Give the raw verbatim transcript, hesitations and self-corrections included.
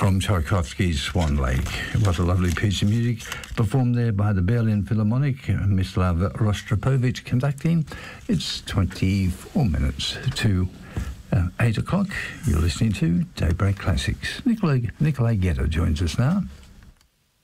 from Tchaikovsky's Swan Lake. It was a lovely piece of music performed there by the Berlin Philharmonic, Mislav Rostropovich conducting. It's twenty-four minutes to uh, eight o'clock. You're listening to Daybreak Classics. Nikolai, Nikolai Gedda joins us now.